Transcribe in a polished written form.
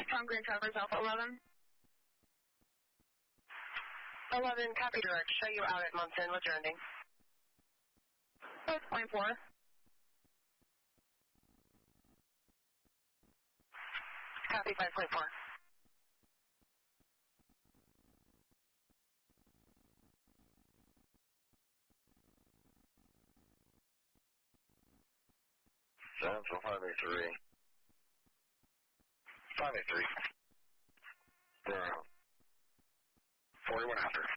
Tom Green Traverse Alpha 11. 11, copy direct. Show you out at Munson. What's your ending? 5.4. Copy 5.4. Central 583. 583. 41 after.